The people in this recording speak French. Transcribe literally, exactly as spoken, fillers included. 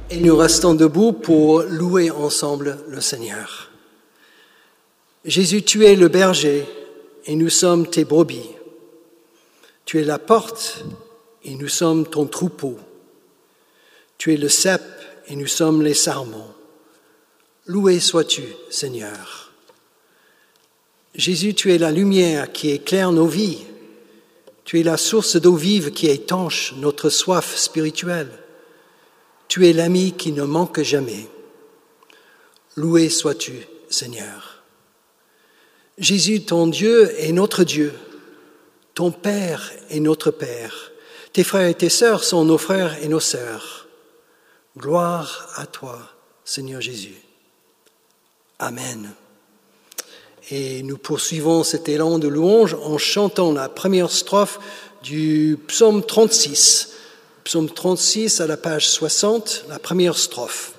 Et nous restons debout pour louer ensemble le Seigneur. Jésus, tu es le berger et nous sommes tes brebis. Tu es la porte et nous sommes ton troupeau. Tu es le cep et nous sommes les sarments. Loué sois-tu, Seigneur. Jésus, tu es la lumière qui éclaire nos vies. Tu es la source d'eau vive qui étanche notre soif spirituelle. Tu es l'ami qui ne manque jamais. Loué sois-tu, Seigneur. Jésus, ton Dieu est notre Dieu. Ton Père est notre Père. Tes frères et tes sœurs sont nos frères et nos sœurs. Gloire à toi, Seigneur Jésus. Amen. Et nous poursuivons cet élan de louange en chantant la première strophe du psaume trente-six. Psaume trente-six à la page soixante, la première strophe.